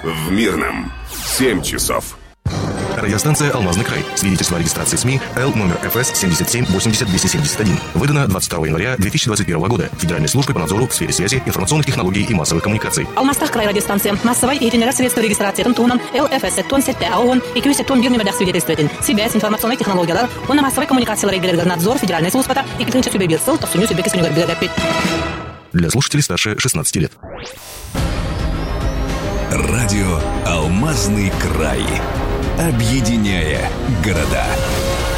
В Мирном 7 часов. Радиостанция «Алмазный край». Свидетельство о регистрации СМИ Л номер ФС 77-80-271. Выдано 22 января 2021 года Федеральной службой по надзору в сфере связи, информационных технологий и массовых коммуникаций. Алмазтах край радиостанция. Массовой и средства регистрации тонн ЛФС тонн сетте АОН и кюсет тонн бирный медах свидетельствователь. Связь, информационные технологии. Он массовой коммуникации надзор Федеральной службы и клинча субъектов, то суню субъекты суню горбилы. Для слушателей старше 16 лет. Радио «Алмазный край». Объединяя города.